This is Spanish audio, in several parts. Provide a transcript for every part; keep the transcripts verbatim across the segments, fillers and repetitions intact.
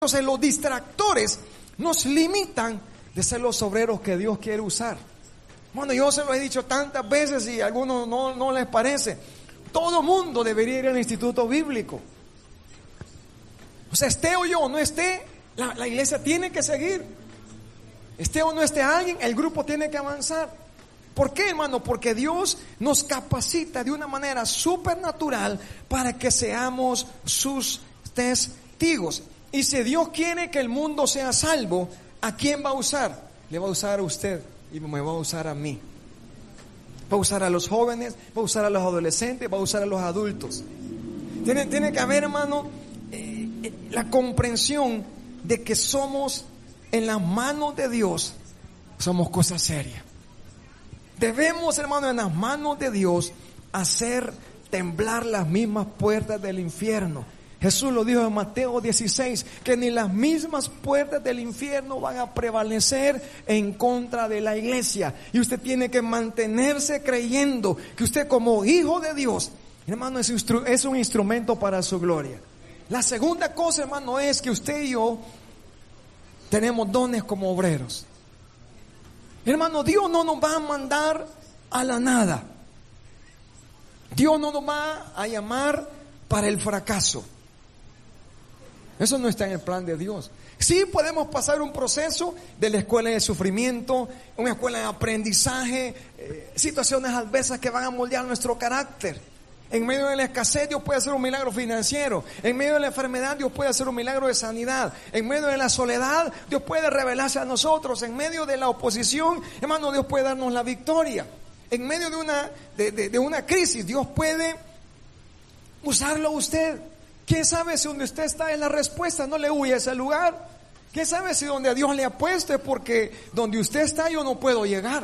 Entonces los distractores nos limitan de ser los obreros que Dios quiere usar. Bueno, yo se lo he dicho tantas veces y a algunos no, no les parece. Todo mundo debería ir al instituto bíblico. O sea, esté o yo no esté, la, la iglesia tiene que seguir. Esté o no esté alguien, el grupo tiene que avanzar. ¿Por qué, hermano? Porque Dios nos capacita de una manera supernatural para que seamos sus testigos. Y si Dios quiere que el mundo sea salvo, ¿a quién va a usar? Le va a usar a usted y me va a usar a mí. Va a usar a los jóvenes, va a usar a los adolescentes, va a usar a los adultos. Tiene, tiene que haber, hermano, eh, eh, la comprensión de que somos en las manos de Dios, somos cosas serias. Debemos, hermano, en las manos de Dios hacer temblar las mismas puertas del infierno. Jesús lo dijo en Mateo dieciséis, que ni las mismas puertas del infierno van a prevalecer en contra de la iglesia. Y usted tiene que mantenerse creyendo que usted como hijo de Dios, hermano, es, instru- es un instrumento para su gloria. La segunda cosa, hermano, es que usted y yo tenemos dones como obreros. Hermano, Dios no nos va a mandar a la nada. Dios no nos va a llamar para el fracaso. Eso no está en el plan de Dios. Sí podemos pasar un proceso de la escuela de sufrimiento, una escuela de aprendizaje, eh, situaciones adversas que van a moldear nuestro carácter. En medio de la escasez Dios puede hacer un milagro financiero. En medio de la enfermedad Dios puede hacer un milagro de sanidad. En medio de la soledad Dios puede revelarse a nosotros. En medio de la oposición, hermano, Dios puede darnos la victoria. En medio de una, de, de, de una crisis Dios puede usarlo a usted. ¿Quién sabe si donde usted está es la respuesta? No le huya a ese lugar. ¿Quién sabe si donde Dios le ha puesto es porque donde usted está yo no puedo llegar?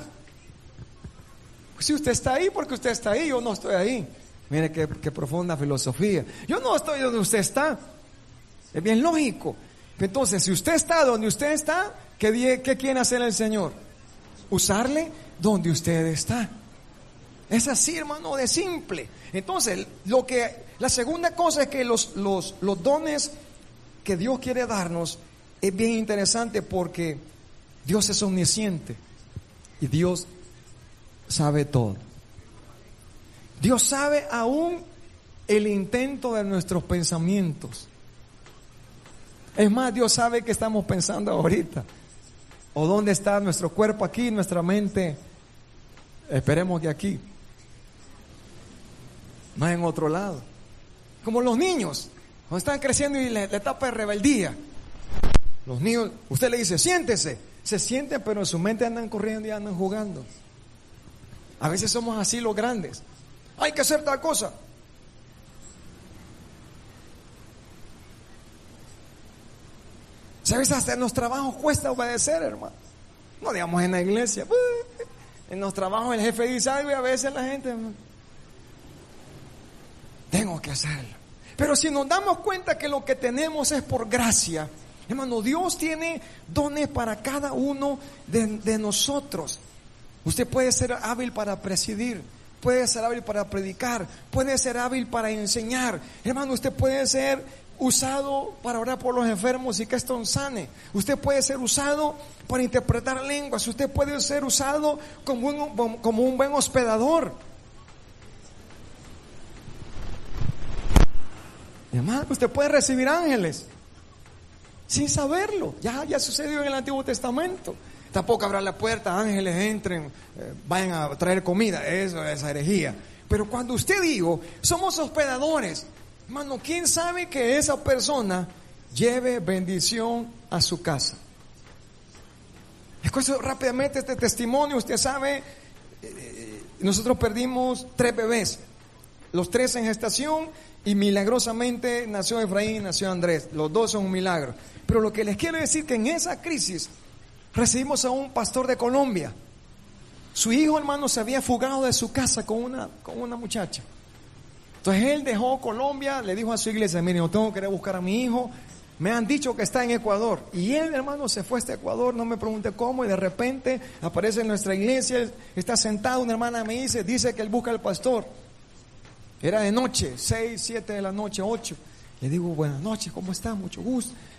Pues si usted está ahí, porque usted está ahí, yo no estoy ahí. Mire qué, qué profunda filosofía. Yo no estoy donde usted está. Es bien lógico. Entonces, si usted está donde usted está, ¿qué, qué quiere hacer el Señor? Usarle donde usted está. Es así, hermano, de simple. Entonces, lo que, la segunda cosa es que los, los, los dones que Dios quiere darnos es bien interesante porque Dios es omnisciente y Dios sabe todo. Dios sabe aún el intento de nuestros pensamientos. Es más, Dios sabe qué estamos pensando ahorita. O dónde está nuestro cuerpo aquí, nuestra mente. Esperemos que aquí. No en otro lado. Como los niños, cuando están creciendo y la, la etapa de rebeldía. Los niños, usted le dice, siéntese. Se sienten, pero en su mente andan corriendo y andan jugando. A veces somos así los grandes. Hay que hacer tal cosa. ¿Sabes? Hasta en los trabajos cuesta obedecer, hermano. No digamos en la iglesia. En los trabajos el jefe dice algo y a veces la gente, tengo que hacerlo. Pero si nos damos cuenta que lo que tenemos es por gracia, hermano, Dios tiene dones para cada uno de, de nosotros. Usted puede ser hábil para presidir, puede ser hábil para predicar, puede ser hábil para enseñar. Hermano, usted puede ser usado para orar por los enfermos y que esto sane. Usted puede ser usado para interpretar lenguas. Usted puede ser usado como un, como un buen hospedador. Hermano, usted puede recibir ángeles sin saberlo. Ya, ya sucedió en el Antiguo Testamento. Tampoco habrá la puerta, ángeles entren, eh, vayan a traer comida. Eso es herejía. Pero cuando usted digo, somos hospedadores, hermano, ¿quién sabe que esa persona lleve bendición a su casa? Escuche rápidamente este testimonio. Usted sabe, eh, nosotros perdimos tres bebés, los tres en gestación, y milagrosamente nació Efraín y nació Andrés. Los dos son un milagro. Pero lo que les quiero decir que en esa crisis recibimos a un pastor de Colombia. Su hijo, hermano, se había fugado de su casa con una, con una muchacha. Entonces él dejó Colombia, le dijo a su iglesia, mire, no tengo que ir a buscar a mi hijo, me han dicho que está en Ecuador. Y él, hermano, se fue a este Ecuador, no me pregunte cómo, y de repente aparece en nuestra iglesia, está sentado, una hermana me dice, dice que él busca al pastor. Era de noche, seis, siete de la noche, ocho. Le digo, buenas noches, ¿cómo está? Mucho gusto.